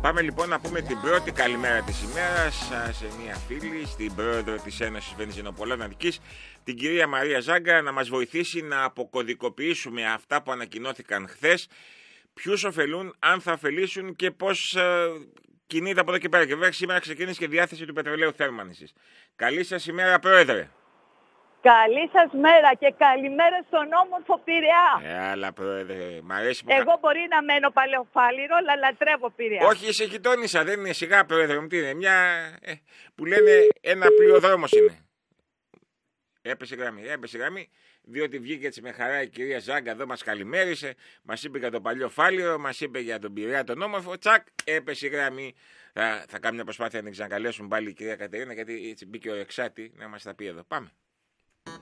Πάμε λοιπόν να πούμε την πρώτη καλημέρα της ημέρας σε μια φίλη, στην πρόεδρο της Ένωσης Βενζινοπολών Αττικής, την κυρία Μαρία Ζάγκα, να μας βοηθήσει να αποκωδικοποιήσουμε αυτά που ανακοινώθηκαν χθες, ποιους ωφελούν, αν θα ωφελήσουν και πώς κινείται από εδώ και πέρα. Και βέβαια σήμερα ξεκίνησε και διάθεση του πετρελαίου θέρμανσης. Καλή σας ημέρα, πρόεδρε. Καλή σας μέρα και καλημέρα στον όμορφο Πειραιά. Αλλά πρόεδρε, μ' αρέσει που... Εγώ μπορεί να μένω Παλαιοφάλιρο, αλλά λατρεύω Πειραιά. Όχι, είσαι γειτόνισσα, δεν είναι σιγά πρόεδρε μου, τι είναι, μια που λένε ένα πλοίο δρόμος είναι. Έπεσε γραμμή, διότι βγήκε έτσι με χαρά η κυρία Ζάγκα εδώ, μας καλημέρισε, μας είπε για το Παλαιοφάλιρο, μας είπε για τον Πειραιά τον όμορφο, τσακ, έπεσε η γραμμή. Θα κάνουμε μια προσπάθεια να την ξανακαλέσουμε πάλι η κυρία Κατερίνα, γιατί έτσι μπήκε ο Εξάτη να μας τα πει εδώ. Πάμε.